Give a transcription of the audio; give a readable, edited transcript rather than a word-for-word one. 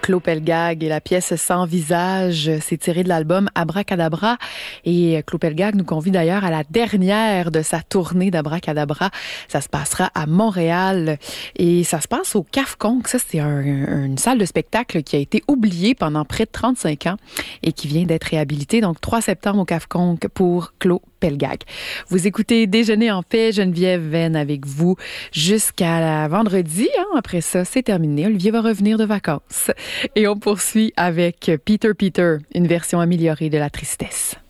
Claude Pelgag et la pièce Sans visage, c'est tiré de l'album Abracadabra. Et Claude Pelgag nous convie d'ailleurs à la dernière de sa tournée d'Abracadabra. Ça se passera à Montréal et ça se passe au CAFCONC. Ça, c'est une salle de spectacle qui a été oubliée pendant près de 35 ans et qui vient d'être réhabilitée. Donc, 3 septembre au CAFCONC pour Claude Pelgag. Vous écoutez Déjeuner en paix, Geneviève Venn avec vous jusqu'à vendredi. Après ça, c'est terminé. Olivier va revenir de vacances. Et on poursuit avec Peter Peter, une version améliorée de La Tristesse.